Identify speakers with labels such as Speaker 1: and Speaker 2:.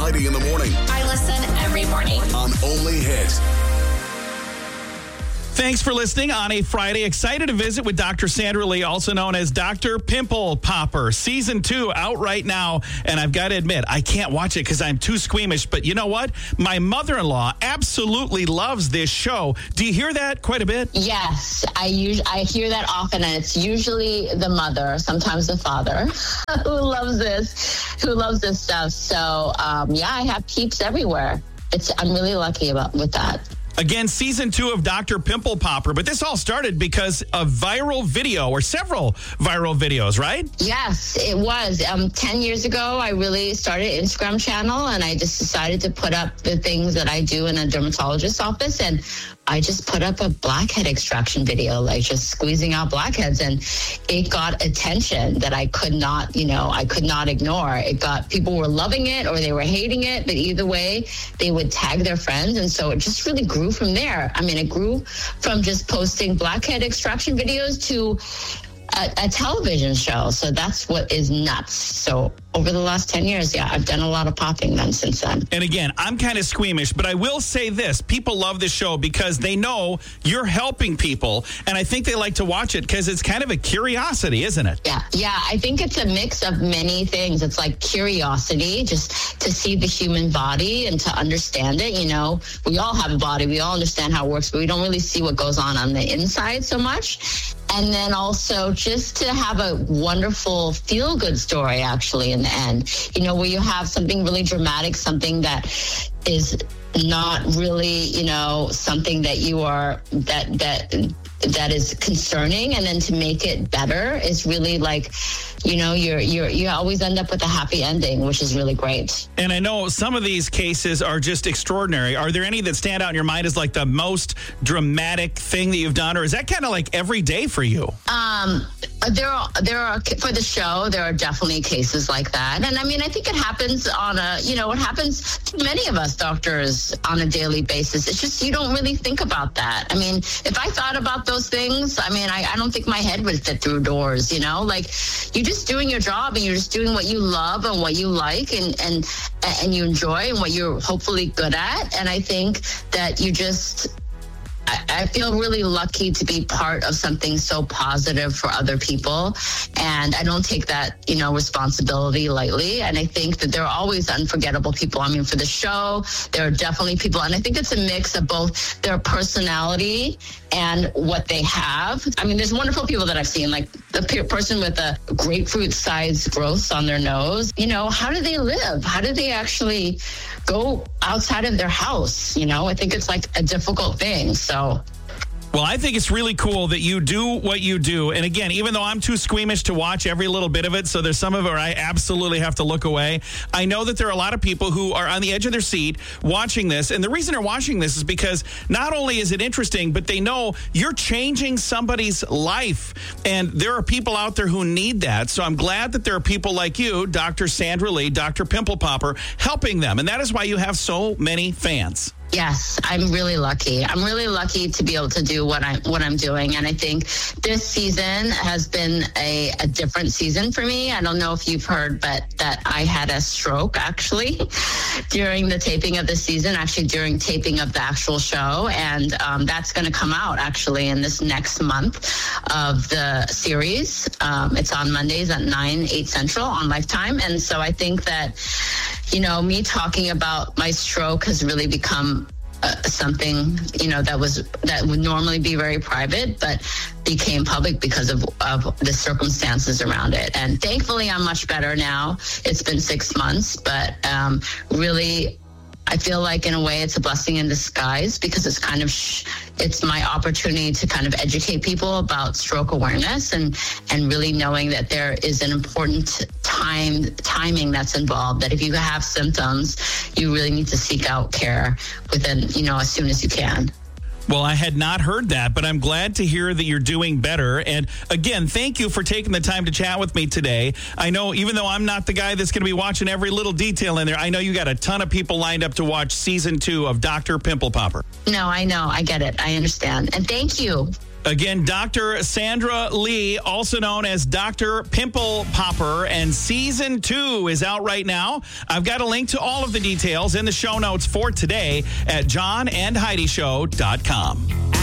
Speaker 1: Heidi in the morning.
Speaker 2: I listen every morning.
Speaker 1: On Only Hit.
Speaker 3: Thanks for listening on a Friday. Excited to visit with Dr. Sandra Lee, also known as Dr. Pimple Popper. Season 2 out right now. And I've got to admit, I can't watch it because I'm too squeamish. But you know what? My mother-in-law absolutely loves this show. Do you hear that quite a bit?
Speaker 4: Yes, I hear that often, and it's usually the mother, sometimes the father, who loves this stuff. So, I have peeps everywhere. I'm really lucky with that.
Speaker 3: Again, season 2 of Dr. Pimple Popper, but this all started because of viral video, or several viral videos, right?
Speaker 4: Yes, it was. 10 years ago, I really started an Instagram channel, and I just decided to put up the things that I do in a dermatologist's office, and I just put up a blackhead extraction video, like just squeezing out blackheads, and it got attention that I could not ignore. People were loving it or they were hating it, but either way, they would tag their friends, and so it just really grew from there. I mean, it grew from just posting blackhead extraction videos to a television show. So that's what is nuts. So over the last 10 years, I've done a lot of popping then since then.
Speaker 3: And again, I'm kind of squeamish, but I will say this. People love this show because they know you're helping people. And I think they like to watch it because it's kind of a curiosity, isn't it?
Speaker 4: Yeah. I think it's a mix of many things. It's like curiosity, just to see the human body and to understand it. You know, we all have a body. We all understand how it works, but we don't really see what goes on the inside so much. And then also just to have a wonderful feel-good story, actually, in the end, you know, where you have something really dramatic, something that is not really, something that you are, that is concerning, and then to make it better is really like, you always end up with a happy ending, which is really great.
Speaker 3: And I know some of these cases are just extraordinary. Are there any that stand out in your mind as like the most dramatic thing that you've done, or is that kind of like every day for you?
Speaker 4: There are for the show, there are definitely cases like that. And I mean, I think it happens it happens to many of us doctors on a daily basis. It's just, you don't really think about that. I mean, if I thought about those things, I mean, I don't think my head would fit through doors, like you're just doing your job and you're just doing what you love and what you like and you enjoy and what you're hopefully good at. And I think that I feel really lucky to be part of something so positive for other people. And I don't take that, responsibility lightly. And I think that there are always unforgettable people. I mean, for the show, there are definitely people. And I think it's a mix of both their personality and what they have. I mean, there's wonderful people that I've seen, like the person with a grapefruit-sized growths on their nose. How do they live? How do they actually go outside of their house? I think it's like a difficult thing. So.
Speaker 3: Well, I think it's really cool that you do what you do. And again, even though I'm too squeamish to watch every little bit of it, so there's some of it where I absolutely have to look away, I know that there are a lot of people who are on the edge of their seat watching this. And the reason they're watching this is because not only is it interesting, but they know you're changing somebody's life. And there are people out there who need that. So I'm glad that there are people like you, Dr. Sandra Lee, Dr. Pimple Popper, helping them. And that is why you have so many fans.
Speaker 4: Yes, I'm really lucky. I'm really lucky to be able to do what I'm doing. And I think this season has been a different season for me. I don't know if you've heard, but that I had a stroke actually during the taping of the season, actually during taping of the actual show. And that's going to come out actually in this next month of the series. It's on Mondays at 8 Central on Lifetime. And so I think that, me talking about my stroke has really become something, that would normally be very private, but became public because of the circumstances around it. And thankfully, I'm much better now. It's been 6 months, but really, I feel like in a way it's a blessing in disguise because it's my opportunity to kind of educate people about stroke awareness and really knowing that there is an important timing that's involved, that if you have symptoms, you really need to seek out care within, as soon as you can.
Speaker 3: Well, I had not heard that, but I'm glad to hear that you're doing better. And again, thank you for taking the time to chat with me today. I know even though I'm not the guy that's going to be watching every little detail in there, I know you got a ton of people lined up to watch season 2 of Dr. Pimple Popper.
Speaker 4: No, I know. I get it. I understand. And thank you.
Speaker 3: Again, Dr. Sandra Lee, also known as Dr. Pimple Popper, and season 2 is out right now. I've got a link to all of the details in the show notes for today at johnandheidishow.com.